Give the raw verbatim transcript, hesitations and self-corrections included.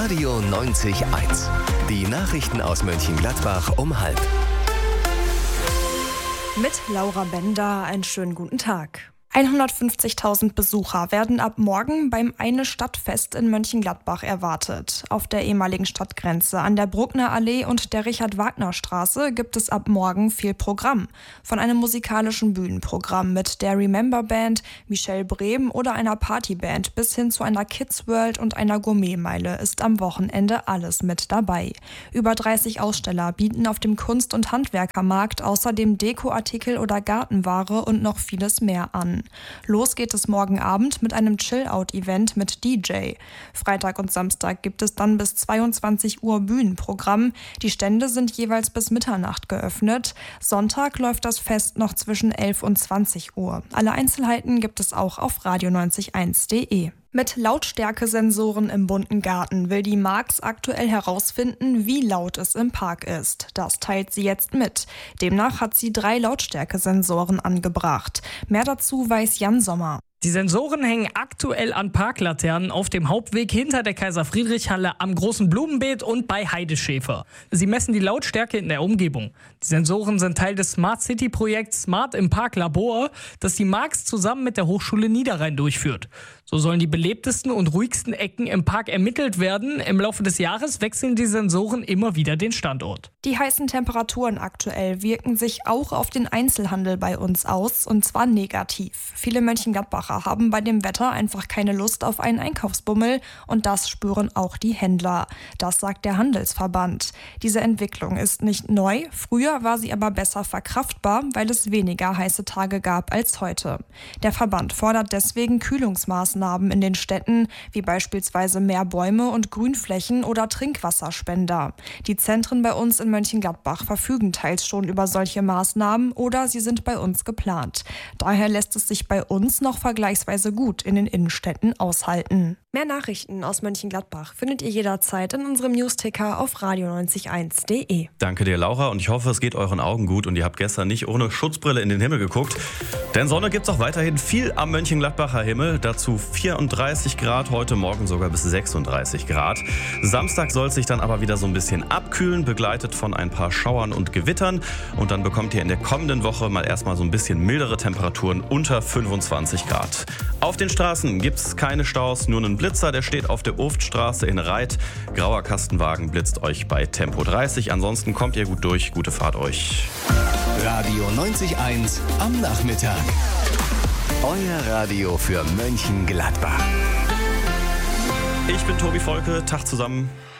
Radio neunzig eins. Die Nachrichten aus Mönchengladbach um halb. Mit Laura Bender, einen schönen guten Tag. hundertfünfzigtausend Besucher werden ab morgen beim Eine-Stadt-Fest in Mönchengladbach erwartet. Auf der ehemaligen Stadtgrenze an der Bruckner Allee und der Richard-Wagner-Straße gibt es ab morgen viel Programm. Von einem musikalischen Bühnenprogramm mit der Remember Band, Michelle Brehm oder einer Partyband bis hin zu einer Kids World und einer Gourmetmeile ist am Wochenende alles mit dabei. Über dreißig Aussteller bieten auf dem Kunst- und Handwerkermarkt außerdem Dekoartikel oder Gartenware und noch vieles mehr an. Los geht es morgen Abend mit einem Chill-Out-Event mit D J. Freitag und Samstag gibt es dann bis zweiundzwanzig Uhr Bühnenprogramm. Die Stände sind jeweils bis Mitternacht geöffnet. Sonntag läuft das Fest noch zwischen elf und zwanzig Uhr. Alle Einzelheiten gibt es auch auf radio neunzig eins punkt de. Mit Lautstärkesensoren im bunten Garten will die Marx aktuell herausfinden, wie laut es im Park ist. Das teilt sie jetzt mit. Demnach hat sie drei Lautstärkesensoren angebracht. Mehr dazu weiß Jan Sommer. Die Sensoren hängen aktuell an Parklaternen auf dem Hauptweg hinter der Kaiser-Friedrich-Halle, am großen Blumenbeet und bei Heideschäfer. Sie messen die Lautstärke in der Umgebung. Die Sensoren sind Teil des Smart City-Projekts Smart im Park Labor, das die Marx zusammen mit der Hochschule Niederrhein durchführt. So sollen die belebtesten und ruhigsten Ecken im Park ermittelt werden. Im Laufe des Jahres wechseln die Sensoren immer wieder den Standort. Die heißen Temperaturen aktuell wirken sich auch auf den Einzelhandel bei uns aus, und zwar negativ. Viele Mönchengladbacher haben bei dem Wetter einfach keine Lust auf einen Einkaufsbummel, und das spüren auch die Händler. Das sagt der Handelsverband. Diese Entwicklung ist nicht neu, früher war sie aber besser verkraftbar, weil es weniger heiße Tage gab als heute. Der Verband fordert deswegen Kühlungsmaßnahmen in den Städten, wie beispielsweise mehr Bäume und Grünflächen oder Trinkwasserspender. Die Zentren bei uns in Mönchengladbach verfügen teils schon über solche Maßnahmen oder sie sind bei uns geplant. Daher lässt es sich bei uns noch vergleichsweise gut in den Innenstädten aushalten. Mehr Nachrichten aus Mönchengladbach findet ihr jederzeit in unserem Newsticker auf radio neunzig eins punkt de. Danke dir, Laura, und ich hoffe, es geht euren Augen gut und ihr habt gestern nicht ohne Schutzbrille in den Himmel geguckt. Denn Sonne gibt's auch weiterhin viel am Mönchengladbacher Himmel. Dazu vierunddreißig Grad, heute Morgen sogar bis sechsunddreißig Grad. Samstag soll es sich dann aber wieder so ein bisschen abkühlen, begleitet von ein paar Schauern und Gewittern. Und dann bekommt ihr in der kommenden Woche mal erstmal so ein bisschen mildere Temperaturen unter fünfundzwanzig Grad. Auf den Straßen gibt's keine Staus, nur einen Blitzer, der steht auf der Urftstraße in Reit. Grauer Kastenwagen blitzt euch bei Tempo dreißig. Ansonsten kommt ihr gut durch. Gute Fahrt euch. Radio neunzig eins am Nachmittag. Euer Radio für Mönchengladbach. Ich bin Tobi Volke. Tag zusammen.